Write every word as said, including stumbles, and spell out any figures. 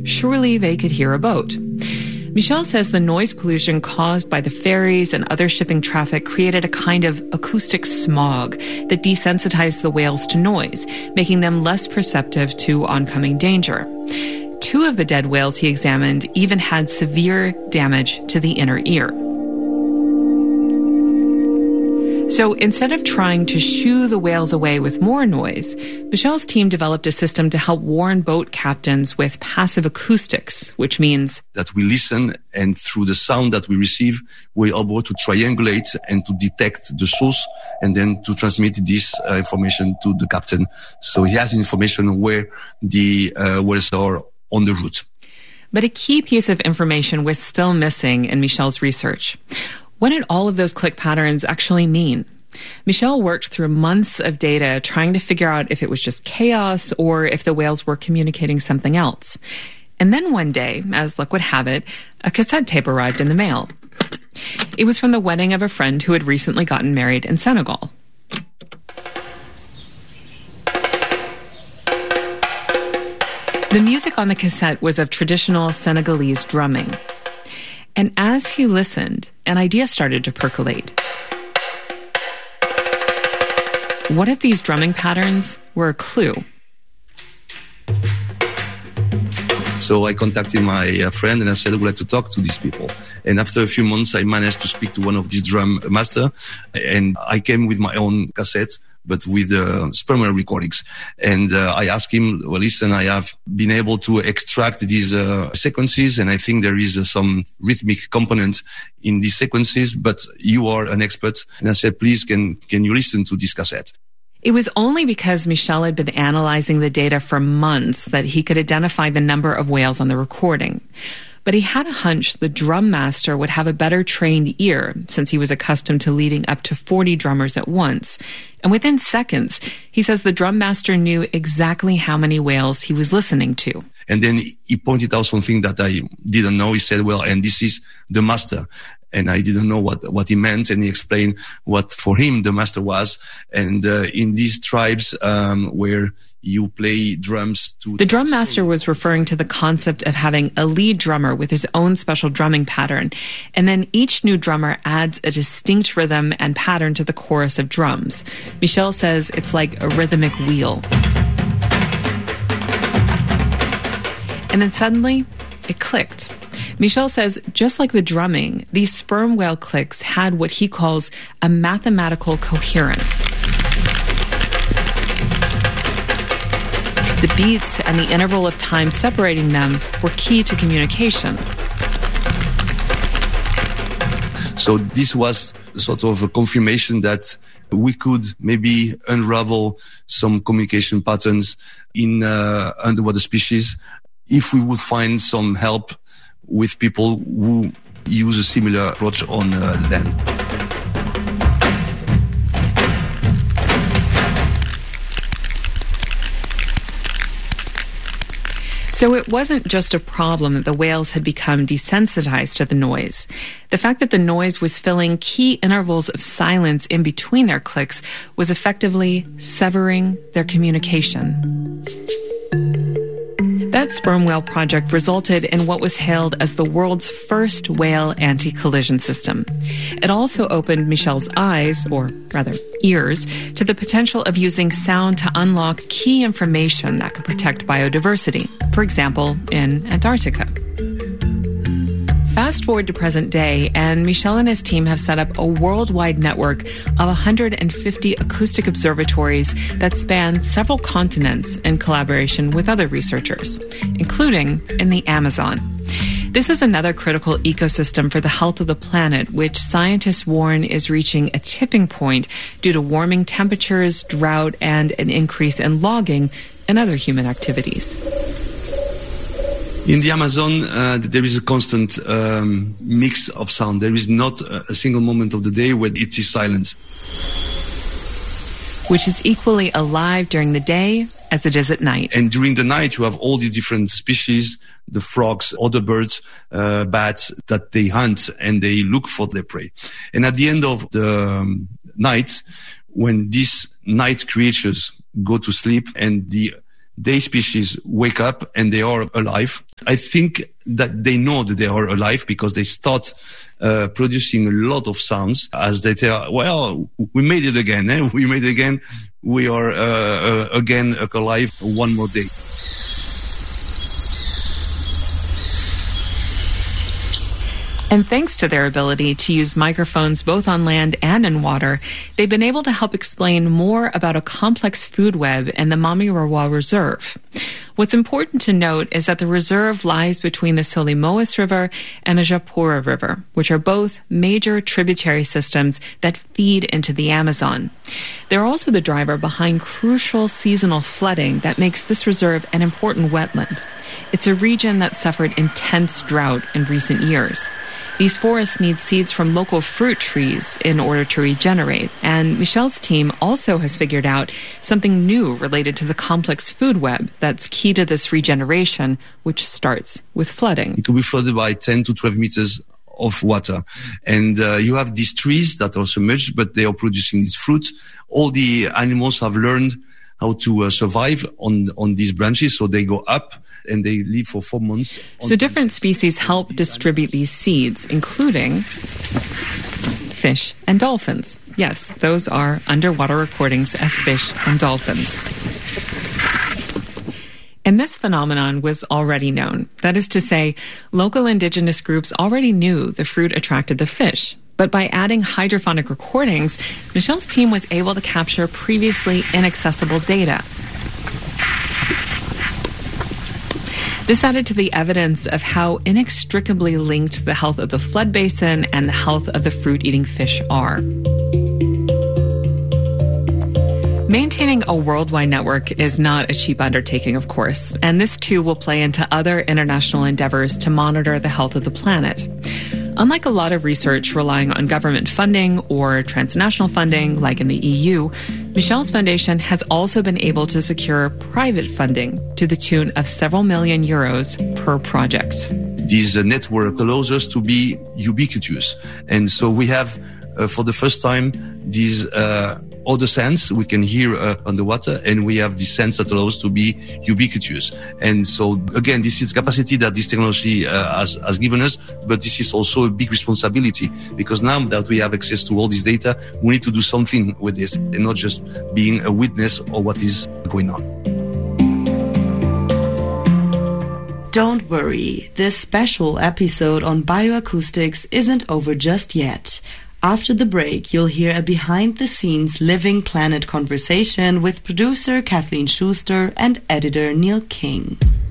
surely they could hear a boat. Michel says the noise pollution caused by the ferries and other shipping traffic created a kind of acoustic smog that desensitized the whales to noise, making them less perceptive to oncoming danger. Two of the dead whales he examined even had severe damage to the inner ear. So instead of trying to shoo the whales away with more noise, Michel's team developed a system to help warn boat captains with passive acoustics, which means that we listen, and through the sound that we receive, we're able to triangulate and to detect the source and then to transmit this uh, information to the captain. So he has information where the uh, whales are on the route. But a key piece of information was still missing in Michel's research. What did all of those click patterns actually mean? Michel worked through months of data trying to figure out if it was just chaos or if the whales were communicating something else. And then one day, as luck would have it, a cassette tape arrived in the mail. It was from the wedding of a friend who had recently gotten married in Senegal. The music on the cassette was of traditional Senegalese drumming. And as he listened, an idea started to percolate. What if these drumming patterns were a clue? So I contacted my uh, friend and I said, I would like to talk to these people. And after a few months, I managed to speak to one of these drum master. And I came with my own cassette, but with uh, sperm whale recordings. And uh, I asked him, well, listen, I have been able to extract these uh, sequences, and I think there is uh, some rhythmic component in these sequences, but you are an expert. And I said, please, can can you listen to this cassette? It was only because Michel had been analyzing the data for months that he could identify the number of whales on the recording. But he had a hunch the drum master would have a better trained ear, since he was accustomed to leading up to forty drummers at once. And within seconds, he says the drum master knew exactly how many whales he was listening to. And then he pointed out something that I didn't know. He said, well, and this is the master. And I didn't know what, what he meant. And he explained what for him the master was. And uh, in these tribes um, where you play drums to... The drum master was referring to the concept of having a lead drummer with his own special drumming pattern. And then each new drummer adds a distinct rhythm and pattern to the chorus of drums. Michel says it's like a rhythmic wheel. And then suddenly, it clicked. Michel says, just like the drumming, these sperm whale clicks had what he calls a mathematical coherence. The beats and the interval of time separating them were key to communication. So this was sort of a confirmation that we could maybe unravel some communication patterns in uh, underwater species if we would find some help with people who use a similar approach on uh, land. So it wasn't just a problem that the whales had become desensitized to the noise. The fact that the noise was filling key intervals of silence in between their clicks was effectively severing their communication. That sperm whale project resulted in what was hailed as the world's first whale anti-collision system. It also opened Michel's eyes, or rather ears, to the potential of using sound to unlock key information that could protect biodiversity, for example, in Antarctica. Fast forward to present day, and Michel and his team have set up a worldwide network of one hundred fifty acoustic observatories that span several continents in collaboration with other researchers, including in the Amazon. This is another critical ecosystem for the health of the planet, which scientists warn is reaching a tipping point due to warming temperatures, drought, and an increase in logging and other human activities. In the Amazon, uh, there is a constant um, mix of sound. There is not a, a single moment of the day where it is silence. Which is equally alive during the day as it is at night. And during the night, you have all these different species, the frogs, other birds, uh, bats, that they hunt and they look for their prey. And at the end of the um, night, when these night creatures go to sleep and the their species wake up and they are alive. I think that they know that they are alive because they start uh, producing a lot of sounds as they tell, well, we made it again, eh? we made it again, we are uh, uh, again alive one more day. And thanks to their ability to use microphones both on land and in water, they've been able to help explain more about a complex food web in the Mamirawa Reserve. What's important to note is that the reserve lies between the Solimoes River and the Japura River, which are both major tributary systems that feed into the Amazon. They're also the driver behind crucial seasonal flooding that makes this reserve an important wetland. It's a region that suffered intense drought in recent years. These forests need seeds from local fruit trees in order to regenerate, and Michel's team also has figured out something new related to the complex food web that's key to this regeneration, which starts with flooding. It will be flooded by ten to twelve meters of water. And uh, you have these trees that are submerged, but they are producing this fruit. All the animals have learned how to uh, survive on on these branches, so they go up and they live for four months. So different species help distribute these seeds, including fish and dolphins. Yes, those are underwater recordings of fish and dolphins. And this phenomenon was already known. That is to say, local indigenous groups already knew the fruit attracted the fish. But by adding hydrophonic recordings, Michel's team was able to capture previously inaccessible data. This added to the evidence of how inextricably linked the health of the flood basin and the health of the fruit-eating fish are. Maintaining a worldwide network is not a cheap undertaking, of course, and this too will play into other international endeavors to monitor the health of the planet. Unlike a lot of research relying on government funding or transnational funding, like in the E U, Michel's foundation has also been able to secure private funding to the tune of several million euros per project. This uh, network allows us to be ubiquitous. And so we have, uh, for the first time, these uh, other sense we can hear uh, underwater, and we have this sense that allows us to be ubiquitous. And so, again, this is capacity that this technology uh, has, has given us, but this is also a big responsibility, because now that we have access to all this data, we need to do something with this and not just being a witness of what is going on. Don't worry, this special episode on bioacoustics isn't over just yet. After the break, you'll hear a behind-the-scenes Living Planet conversation with producer Kathleen Schuster and editor Neil King.